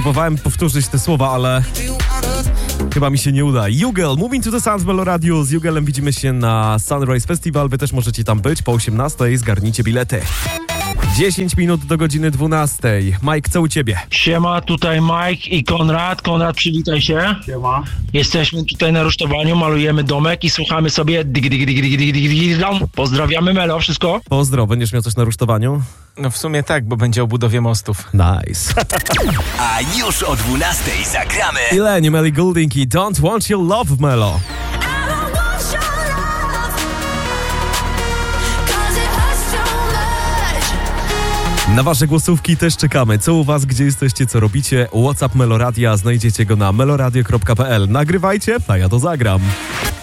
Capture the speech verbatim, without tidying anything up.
Próbowałem powtórzyć te słowa, ale chyba mi się nie uda. Jugel, Moving to the Sounds Melo Radio. Z Jugelem widzimy się na Sunrise Festival. Wy też możecie tam być po osiemnastej. Zgarnijcie bilety. dziesięć minut do godziny dwunastej. Mike, co u ciebie? Siema, tutaj Mike i Konrad. Konrad, przywitaj się. Siema. Jesteśmy tutaj na rusztowaniu, malujemy domek i słuchamy sobie dig, dig, dig, dig, dig, dig, dig, dam. Pozdrawiamy Melo, wszystko? Pozdro, będziesz miał coś na rusztowaniu? No w sumie tak, bo będzie o budowie mostów. Nice. A już o dwunastej zagramy Ilenium, Ellie Goulding i Don't Want Your Love, Melo. Na wasze głosówki też czekamy. Co u was, gdzie jesteście, co robicie? WhatsApp Meloradia, znajdziecie go na meloradio kropka p l. Nagrywajcie, a ja to zagram.